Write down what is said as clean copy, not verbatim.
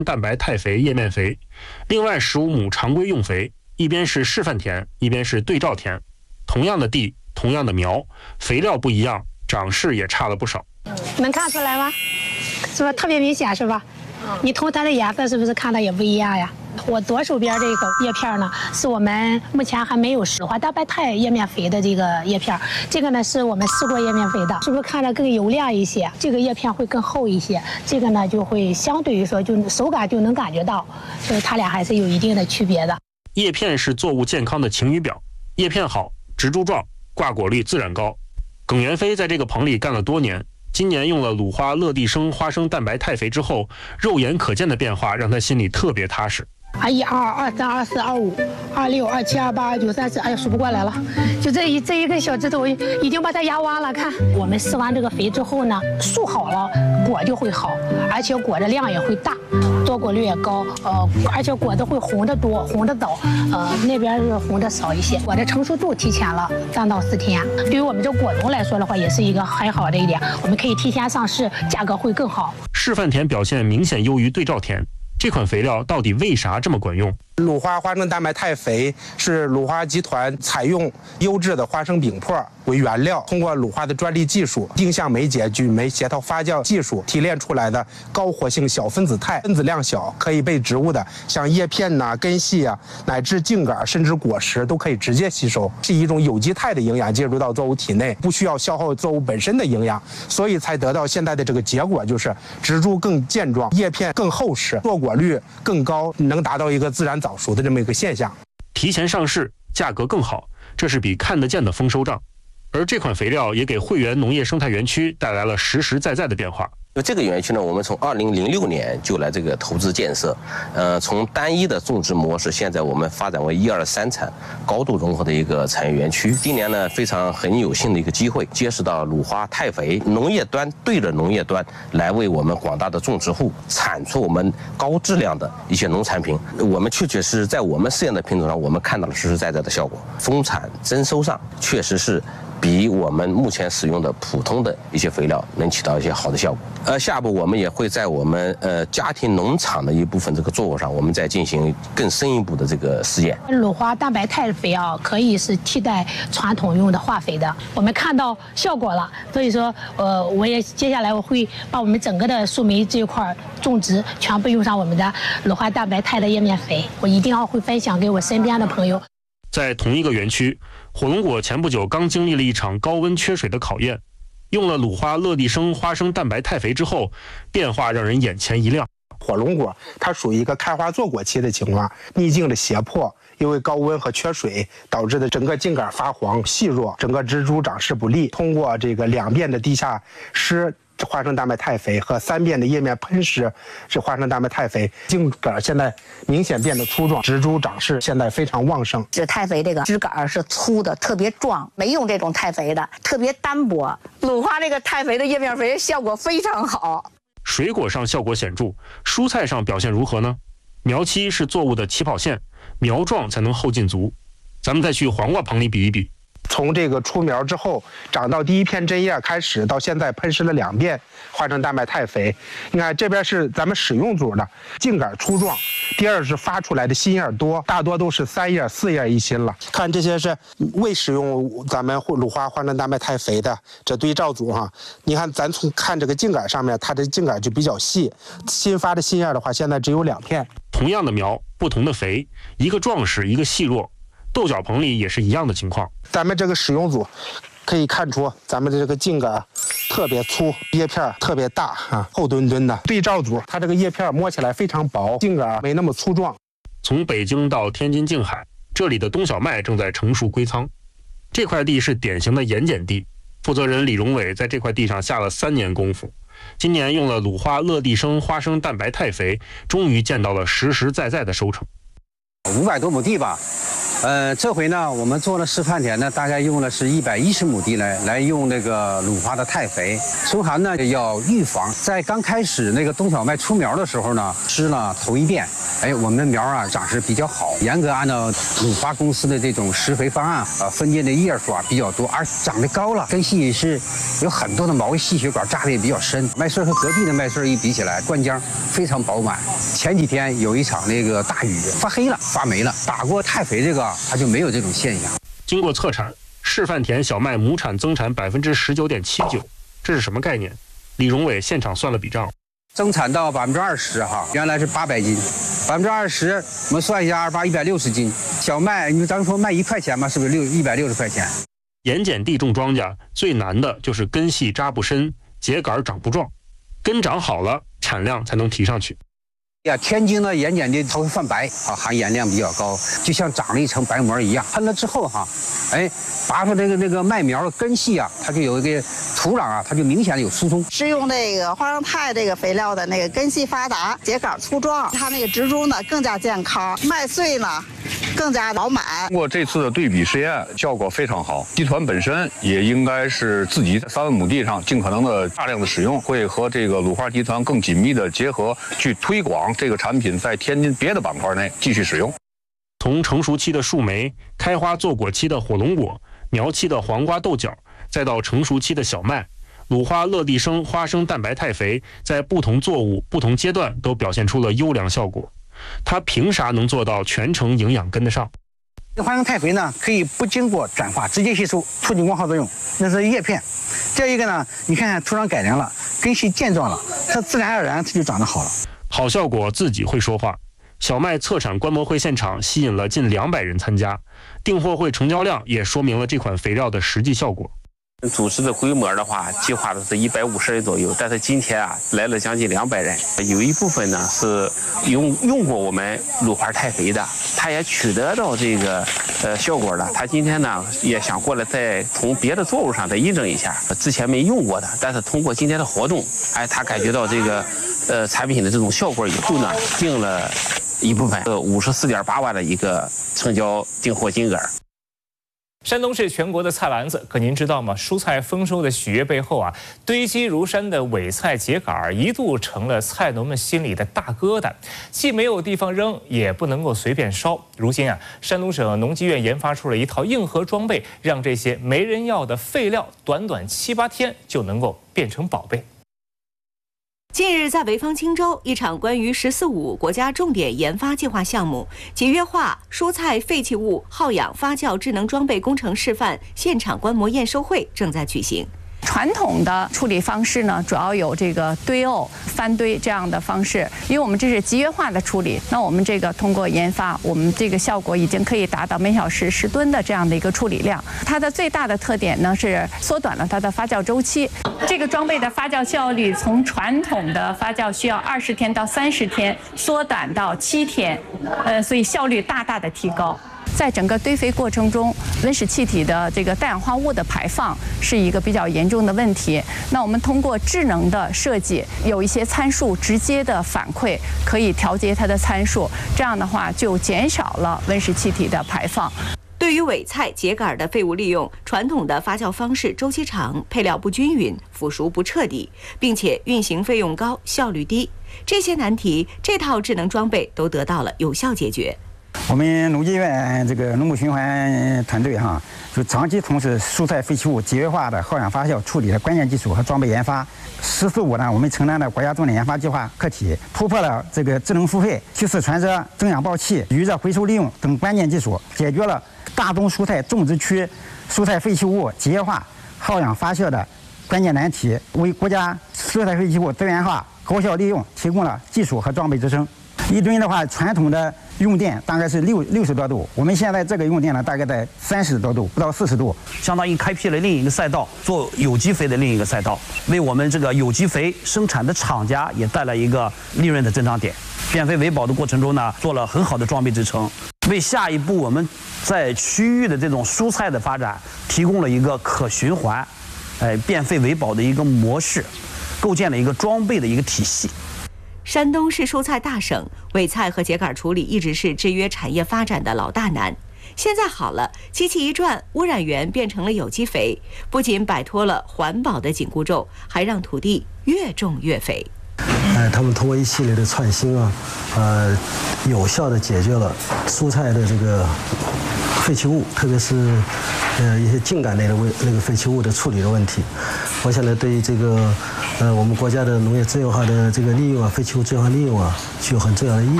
蛋白肽肥叶面肥，另外15亩常规用肥，一边是示范田，一边是对照田，同样的地，同样的苗，肥料不一样，长势也差了不少。 能看出来吗？是不是特别明显？是吧？你从它的颜色是不是看的也不一样呀？我左手边这个叶片呢，是我们目前还没有乳化蛋白肽叶面肥的这个叶片，这个呢是我们试过叶面肥的，是不是看着更油亮一些？这个叶片会更厚一些，这个呢就会相对于说就手感就能感觉到，所以它俩还是有一定的区别的。 叶片是作物健康的晴雨表，叶片好，植株壮，挂果率自然高。耿元飞在这个棚里干了多年，今年用了鲁花乐地生花生蛋白肽肥之后，肉眼可见的变化让他心里特别踏实。 1、2、2、3、2、4、2、5、2、6、2、7、2、8、2、9、3、10，哎呀，数不过来了。就这一根小指头已经把它压弯了。看，我们施完这个肥之后呢，树好了，果就会好，而且果的量也会大，多果率也高。而且果子会红的多，红的早。那边是红的少一些。果的成熟度提前了3到4天。对于我们这果农来说的话，也是一个很好的一点，我们可以提前上市，价格会更好。 示范田表现明显优于对照田。这款肥料到底为啥这么管用？ 鲁花花生蛋白肽肥是鲁花集团采用优质的花生饼粕为原料，通过鲁花的专利技术定向酶解菌酶协调发酵技术提炼出来的高活性小分子肽，分子量小，可以被植物的像叶片呐、根系啊，乃至茎秆甚至果实都可以直接吸收，是一种有机态的营养进入到作物体内，不需要消耗作物本身的营养，所以才得到现在的这个结果，就是植株更健壮，叶片更厚实，坐果率更高，能达到一个自然早熟的这么一个现象。 提前上市，价格更好，这是笔看得见的丰收账。而这款肥料也给汇源农业生态园区带来了实实在在的变化。 这个园区呢，我们从2006年就来这个投资建设，从单一的种植模式，现在我们发展为1、2、3产高度融合的一个产业园区。今年呢，很有幸的一个机会，结识到鲁花肽肥农业端对着农业端来为我们广大的种植户产出我们高质量的一些农产品。我们确确实实在我们试验的品种上，我们看到了实实在在的效果，丰产增收上确实是比我们目前使用的普通的一些肥料能起到一些好的效果。下一步我们也会在我们家庭农场的一部分这个作物上，我们再进行更深一步的这个试验。 鲁花蛋白肽肥啊，可以是替代传统用的化肥的。我们看到效果了，所以说我也接下来我会把我们整个的树莓这一块种植全部用上我们的鲁花蛋白肽的叶面肥，我一定要会分享给我身边的朋友。 在同一个园区，火龙果前不久刚经历了一场高温缺水的考验，用了鲁花乐地生花生蛋白肽肥之后，变化让人眼前一亮。 火龙果它属于一个开花坐果期的情况，逆境的胁迫，因为高温和缺水导致的整个茎秆发黄细弱，整个植株长势不利。通过这个2遍的地下施花生蛋白肽肥和3遍的叶面喷施是花生蛋白肽肥，茎秆现在明显变得粗壮，植株长势现在非常旺盛。 这肽肥这个枝杆是粗的，特别壮，没用这种肽肥的，特别单薄。鲁花这个肽肥的叶面肥效果非常好。 水果上效果显著，蔬菜上表现如何呢？苗期是作物的起跑线，苗壮才能后劲足。咱们再去黄瓜棚里比一比。 从这个出苗之后长到第一片针叶开始，到现在喷施了2遍花生蛋白肽肥。你看这边是咱们使用组的，茎秆粗壮；第二是发出来的新叶多，大多都是3叶4叶一心了。看这些是未使用咱们鲁花花生蛋白肽肥的这对照组哈，你看咱从看这个茎秆上面，它的茎秆就比较细，新发的新叶的话，现在只有2片。 同样的苗，不同的肥，一个壮实，一个细弱。豆角棚里也是一样的情况。 咱们这个使用组可以看出，咱们的这个茎秆特别粗，叶片特别大啊，厚墩墩的。对照组它这个叶片摸起来非常薄，茎秆没那么粗壮。 从北京到天津静海，这里的冬小麦正在成熟归仓。这块地是典型的盐碱地，负责人李荣伟在这块地上下了3年功夫。今年用了鲁花乐地生花生蛋白肽肥，终于见到了实实在在的收成。 500多亩地吧，这回呢，我们做了示范田呢，大概用的是110亩地来用那个鲁花的肽肥。春寒呢要预防，在刚开始那个冬小麦出苗的时候呢，施了头1遍， 我们的苗啊长势比较好，严格按照鲁华公司的这种施肥方案分解的叶数比较多，而长得高了，根系是有很多的毛细血管扎得也比较深。麦穗和隔壁的麦穗一比起来，灌浆非常饱满。前几天有一场那个大雨，发黑了，发霉了。打过太肥这个，它就没有这种现象。 经过测产，示范田小麦亩产增产19.79%，这是什么概念？李荣伟现场算了笔账。 增产到20%哈，原来是800斤，20%我们算一下160斤。小麦，你咱们说卖1块钱嘛，是不是160块钱？ 盐碱地种庄稼最难的就是根系扎不深，秸秆长不壮，根长好了，产量才能提上去。 天津的盐碱地它会泛白含盐量比较高，就像长了一层白膜一样。喷了之后拔出这个麦苗的根系它就有一个土壤它就明显的有疏松。 是用这个花生态这个肥料的那个根系发达，秸秆粗壮，它那个植株呢更加健康，麦穗呢更加饱满。 通过这次的对比实验，效果非常好。集团本身也应该是自己在3万亩地上尽可能的大量的使用，会和这个鲁华集团更紧密的结合，去推广这个产品在天津别的板块内继续使用。 从成熟期的树莓、开花坐果期的火龙果、苗期的黄瓜豆角，再到成熟期的小麦，鲁华乐地生花生蛋白肽肥在不同作物、不同阶段都表现出了优良效果。它凭啥能做到全程营养跟得上？ 花生肽肥呢，可以不经过转化，直接吸收，促进光合作用，那是叶片。这一个呢，你看看土壤改良了，根系健壮了，它自然而然它就长得好了。 好效果自己会说话。小麦测产观摩会现场吸引了近200人参加，订货会成交量也说明了这款肥料的实际效果。 组织的规模的话，计划的是150人左右，但是今天来了将近200人，有一部分呢是用过我们鲁华肽肥的，他也取得到这个效果了。他今天呢也想过来再从别的作物上再印证一下，之前没用过的，但是通过今天的活动，他感觉到这个产品的这种效果以后呢，定了一部分54.8万的一个成交订货金额。 山东是全国的菜篮子，可您知道吗？蔬菜丰收的喜悦背后堆积如山的伪菜秸秆一度成了菜农们心里的大疙瘩，既没有地方扔，也不能够随便烧。如今山东省农技院研发出了一套硬核装备，让这些没人要的废料短短7、8天就能够变成宝贝。 近日，在潍坊青州，一场关于“十四五”国家重点研发计划项目节约化蔬菜废弃物耗氧发酵智能装备工程示范现场观摩验收会正在举行。 传统的处理方式呢，主要有这个堆沤、翻堆这样的方式，因为我们这是集约化的处理。那我们这个通过研发，我们这个效果已经可以达到每小时10吨的这样的一个处理量。它的最大的特点呢是缩短了它的发酵周期。这个装备的发酵效率从传统的发酵需要20天到30天，缩短到7天，所以效率大大的提高。在整个堆肥过程中，温室气体的这个氮氧化物的排放是一个比较严重的问题。那我们通过智能的设计，有一些参数直接的反馈，可以调节它的参数，这样的话就减少了温室气体的排放。 对于伪菜秸秆的废物利用，传统的发酵方式周期长、配料不均匀、腐熟不彻底，并且运行费用高、效率低，这些难题，这套智能装备都得到了有效解决。 我们农技院这个农牧循环团队就长期从事蔬菜废弃物节约化的耗氧发酵处理的关键技术和装备研发。“14.5”呢，我们承担了国家重点研发计划课题，突破了这个智能付费、去势传热、增氧爆气、余热回收利用等关键技术，解决了大宗蔬菜种植区蔬菜废弃物节约化、耗氧发酵的关键难题，为国家蔬菜废弃物资源化、高效利用提供了技术和装备支撑。1吨的话，传统的用电大概是60多度，我们现在这个用电呢，大概在30多度，不到40度， 相当于开辟了另一个赛道，做有机肥的另一个赛道，为我们这个有机肥生产的厂家也带来一个利润的增长点。变废为宝的过程中呢，做了很好的装备支撑，为下一步我们在区域的这种蔬菜的发展提供了一个可循环，变废为宝的一个模式，构建了一个装备的一个体系。 山东是蔬菜大省，伪菜和秸秆处理一直是制约产业发展的老大难。现在好了，机器一转，污染源变成了有机肥，不仅摆脱了环保的紧箍咒，还让土地越种越肥。 他们通过一系列的创新啊，有效地解决了蔬菜的这个废弃物，特别是一些净杆类的那个废弃物的处理的问题。我想呢，对于这个我们国家的农业资源化的这个利用啊，废弃物资源化利用啊，具有很重要的意义。